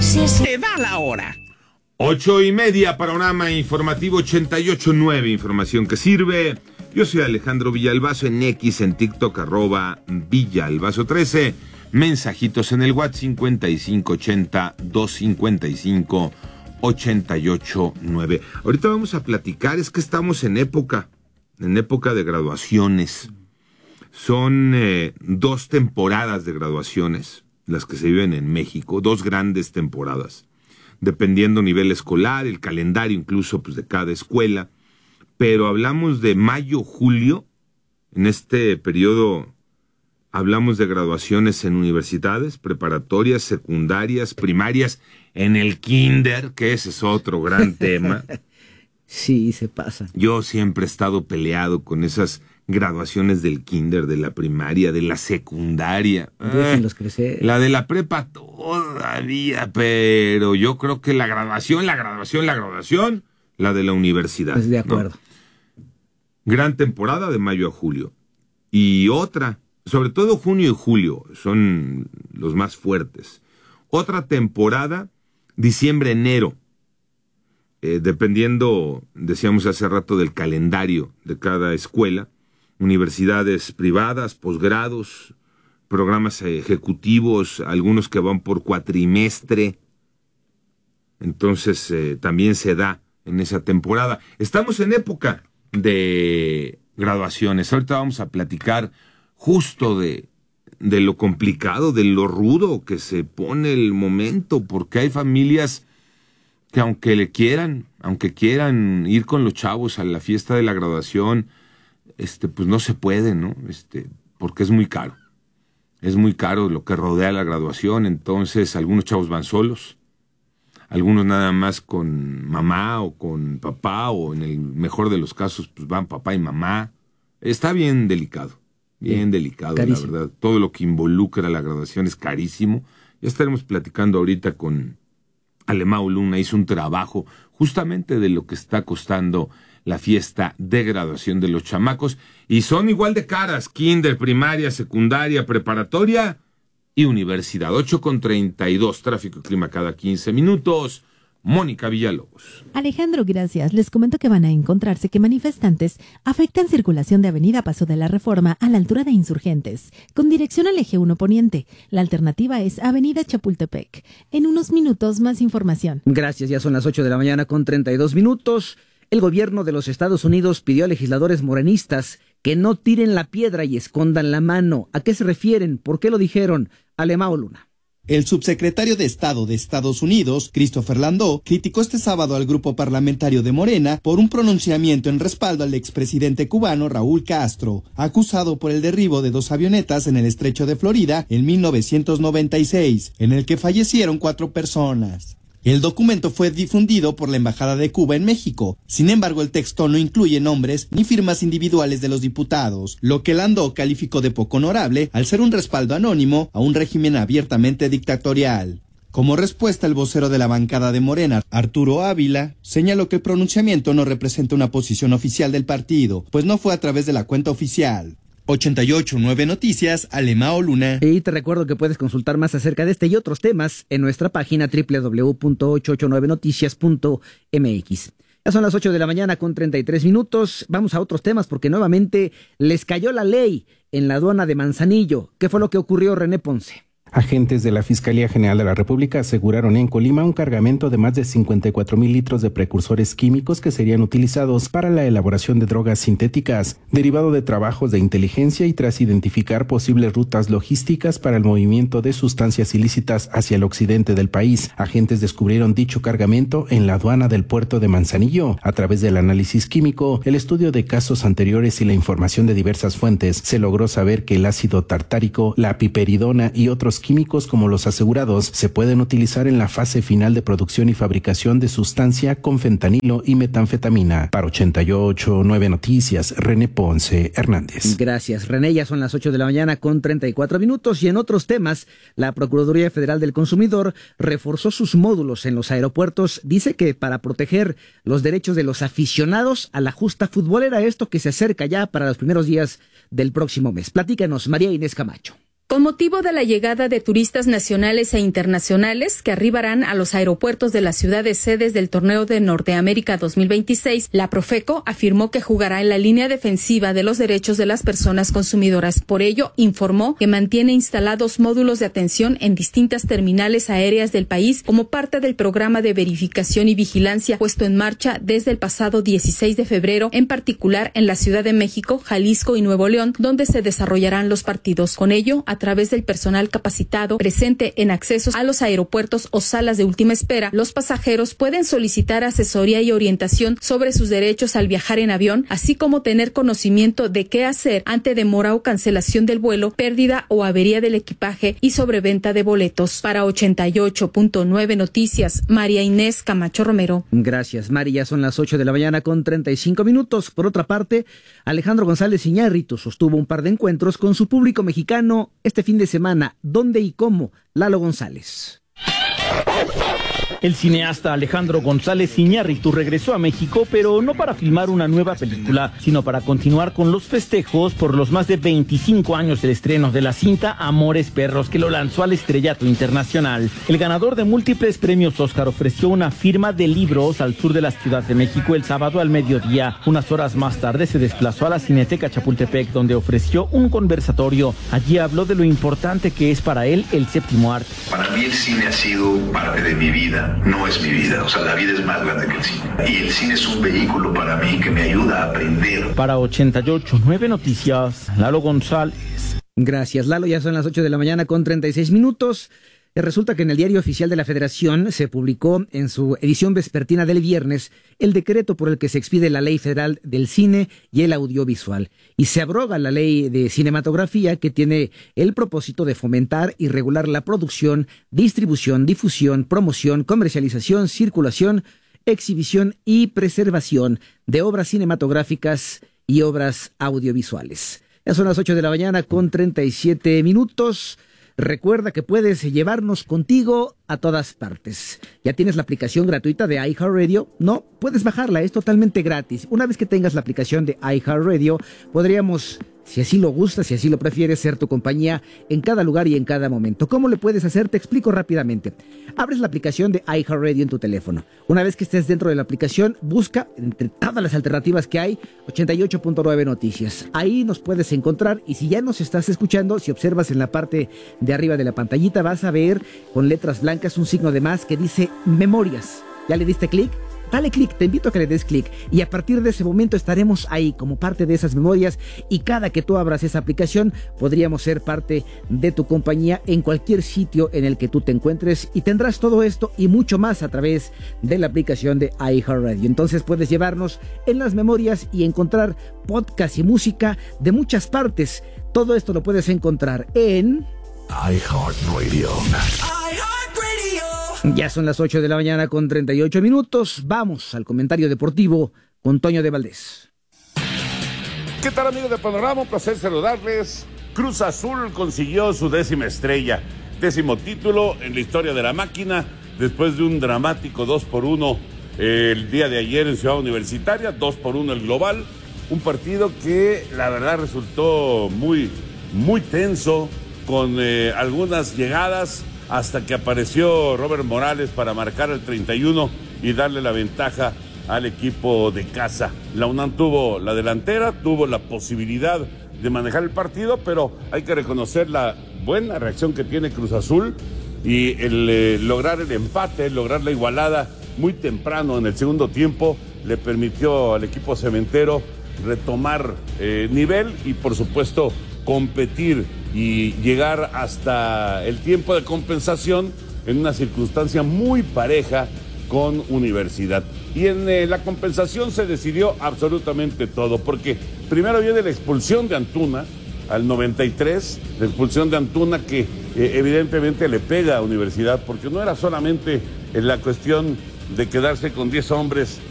Te da la hora. 8:30, panorama informativo 88.9, información que sirve. Yo soy Alejandro Villalbazo en X, en TikTok, @Villalbazo13. Mensajitos en el WhatsApp 5580-255-889. Ahorita vamos a platicar, es que estamos en época de graduaciones. Son 2 temporadas de graduaciones las que se viven en México, 2 grandes temporadas, dependiendo nivel escolar, el calendario incluso pues, de cada escuela. Pero hablamos de mayo, julio, en este periodo hablamos de graduaciones en universidades, preparatorias, secundarias, primarias, en el kinder, que ese es otro gran tema. Sí, se pasa. Yo siempre he estado peleado con esas graduaciones del kinder, de la primaria, de la secundaria. Déjenlos crecer. La de la prepa todavía, pero yo creo que la graduación, la de la universidad. Pues de acuerdo. ¿No? Gran temporada de mayo a julio. Y otra, sobre todo junio y julio, son los más fuertes. Otra temporada, diciembre, enero. Dependiendo, decíamos hace rato, del calendario de cada escuela, universidades privadas, posgrados, programas ejecutivos, algunos que van por cuatrimestre. Entonces, también se da en esa temporada. Estamos en época de graduaciones. Ahorita vamos a platicar justo de lo complicado, de lo rudo que se pone el momento, porque hay familias que aunque quieran ir con los chavos a la fiesta de la graduación, pues no se puede, ¿no? Porque es muy caro. Es muy caro lo que rodea la graduación, entonces algunos chavos van solos, algunos nada más con mamá o con papá, o en el mejor de los casos, pues van papá y mamá. Está bien delicado, delicado, carísimo. La verdad. Todo lo que involucra la graduación es carísimo. Ya estaremos platicando ahorita con Alemão Luna, hizo un trabajo justamente de lo que está costando la fiesta de graduación de los chamacos, y son igual de caras, kinder, primaria, secundaria, preparatoria y universidad. 8:32, tráfico y clima cada 15 minutos. Mónica Villalobos. Alejandro, gracias. Les comento que van a encontrarse que manifestantes afectan circulación de Avenida Paso de la Reforma a la altura de Insurgentes, con dirección al eje 1 Poniente. La alternativa es Avenida Chapultepec. En unos minutos, más información. Gracias, ya son las 8:32 a.m. El gobierno de los Estados Unidos pidió a legisladores morenistas que no tiren la piedra y escondan la mano. ¿A qué se refieren? ¿Por qué lo dijeron? Alemão Luna. El subsecretario de Estado de Estados Unidos, Christopher Landau, criticó este sábado al grupo parlamentario de Morena por un pronunciamiento en respaldo al expresidente cubano Raúl Castro, acusado por el derribo de 2 avionetas en el estrecho de Florida en 1996, en el que fallecieron 4 personas. El documento fue difundido por la Embajada de Cuba en México. Sin embargo, el texto no incluye nombres ni firmas individuales de los diputados, lo que Landau calificó de poco honorable al ser un respaldo anónimo a un régimen abiertamente dictatorial. Como respuesta, el vocero de la bancada de Morena, Arturo Ávila, señaló que el pronunciamiento no representa una posición oficial del partido, pues no fue a través de la cuenta oficial. 88.9 Noticias, Alemão Luna. Y te recuerdo que puedes consultar más acerca de este y otros temas en nuestra página www.889noticias.mx. Ya son las 8:33 a.m. Vamos a otros temas porque nuevamente les cayó la ley en la aduana de Manzanillo. ¿Qué fue lo que ocurrió, René Ponce? Agentes de la Fiscalía General de la República aseguraron en Colima un cargamento de más de 54,000 litros de precursores químicos que serían utilizados para la elaboración de drogas sintéticas, derivado de trabajos de inteligencia y tras identificar posibles rutas logísticas para el movimiento de sustancias ilícitas hacia el occidente del país. Agentes descubrieron dicho cargamento en la aduana del puerto de Manzanillo. A través del análisis químico, el estudio de casos anteriores y la información de diversas fuentes, se logró saber que el ácido tartárico, la piperidona y otros químicos como los asegurados se pueden utilizar en la fase final de producción y fabricación de sustancia con fentanilo y metanfetamina. Para 88.9 Noticias, René Ponce Hernández. Gracias, René. Ya son las 8:34 a.m. y en otros temas, la Procuraduría Federal del Consumidor reforzó sus módulos en los aeropuertos. Dice que para proteger los derechos de los aficionados a la justa futbolera, esto que se acerca ya para los primeros días del próximo mes. Platícanos, María Inés Camacho. Con motivo de la llegada de turistas nacionales e internacionales que arribarán a los aeropuertos de las ciudades sedes del Torneo de Norteamérica 2026, la Profeco afirmó que jugará en la línea defensiva de los derechos de las personas consumidoras. Por ello, informó que mantiene instalados módulos de atención en distintas terminales aéreas del país como parte del programa de verificación y vigilancia puesto en marcha desde el pasado 16 de febrero, en particular en la Ciudad de México, Jalisco y Nuevo León, donde se desarrollarán los partidos. Con ello, a través del personal capacitado presente en accesos a los aeropuertos o salas de última espera, los pasajeros pueden solicitar asesoría y orientación sobre sus derechos al viajar en avión, así como tener conocimiento de qué hacer ante demora o cancelación del vuelo, pérdida o avería del equipaje y sobreventa de boletos. Para 88.9 Noticias, María Inés Camacho Romero. Gracias, Mari. Ya son las 8 de la mañana con 35 minutos. Por otra parte, Alejandro González Iñárritu sostuvo un par de encuentros con su público mexicano este fin de semana. ¿Dónde y cómo? Lalo González. El cineasta Alejandro González Iñárritu regresó a México, pero no para filmar una nueva película, sino para continuar con los festejos por los más de 25 años del estreno de la cinta Amores Perros, que lo lanzó al estrellato internacional. El ganador de múltiples premios Oscar ofreció una firma de libros al sur de la Ciudad de México el sábado al mediodía. Unas horas más tarde se desplazó a la Cineteca Chapultepec, donde ofreció un conversatorio. Allí habló de lo importante que es para él el séptimo arte. Para mí el cine ha sido parte de mi vida. No es mi vida, o sea, la vida es más grande que el cine. Y el cine es un vehículo para mí que me ayuda a aprender. Para 88.9 Noticias, Lalo González. Gracias, Lalo. Ya son las 8 de la mañana con 36 minutos. Resulta que en el Diario Oficial de la Federación se publicó en su edición vespertina del viernes el decreto por el que se expide la Ley Federal del Cine y el Audiovisual y se abroga la Ley de Cinematografía, que tiene el propósito de fomentar y regular la producción, distribución, difusión, promoción, comercialización, circulación, exhibición y preservación de obras cinematográficas y obras audiovisuales. Ya son las 8 de la mañana con 37 minutos. Recuerda que puedes llevarnos contigo a todas partes. ¿Ya tienes la aplicación gratuita de iHeartRadio? No, puedes bajarla, es totalmente gratis. Una vez que tengas la aplicación de iHeartRadio, podríamos, si así lo gustas, si así lo prefieres, ser tu compañía en cada lugar y en cada momento. ¿Cómo le puedes hacer? Te explico rápidamente. Abres la aplicación de iHeartRadio en tu teléfono. Una vez que estés dentro de la aplicación, busca entre todas las alternativas que hay 88.9 Noticias. Ahí nos puedes encontrar, y si ya nos estás escuchando, si observas en la parte de arriba de la pantallita, vas a ver con letras blancas un signo de más que dice Memorias. ¿Ya le diste clic? Dale clic, te invito a que le des clic y a partir de ese momento estaremos ahí como parte de esas memorias, y cada que tú abras esa aplicación podríamos ser parte de tu compañía en cualquier sitio en el que tú te encuentres, y tendrás todo esto y mucho más a través de la aplicación de iHeartRadio. Entonces puedes llevarnos en las memorias y encontrar podcast y música de muchas partes. Todo esto lo puedes encontrar en iHeartRadio. Ya son las 8 de la mañana con 38 minutos. Vamos al comentario deportivo con Toño de Valdés. ¿Qué tal, amigos de Panorama? Un placer saludarles. Cruz Azul consiguió su 10ª estrella, 10º título en la historia de la máquina, después de un dramático 2-1 el día de ayer en Ciudad Universitaria, 2-1 el global. Un partido que la verdad resultó muy tenso, con algunas llegadas, hasta que apareció Robert Morales para marcar el 31 y darle la ventaja al equipo de casa. La UNAM tuvo la delantera, tuvo la posibilidad de manejar el partido, pero hay que reconocer la buena reacción que tiene Cruz Azul y el lograr el empate, lograr la igualada muy temprano en el segundo tiempo, le permitió al equipo cementero retomar nivel y, por supuesto, competir y llegar hasta el tiempo de compensación en una circunstancia muy pareja con Universidad. Y en la compensación se decidió absolutamente todo, porque primero viene la expulsión de Antuna al 93, la expulsión de Antuna que evidentemente le pega a Universidad, porque no era solamente la cuestión de quedarse con 10 hombres